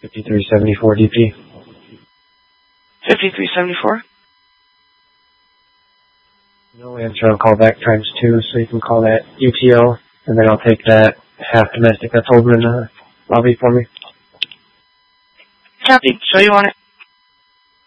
5374 DP. 5374? No answer on callback times 2, so you can call that UTO, and then I'll take that half domestic that's holding in the lobby for me. Copy. Show you on it.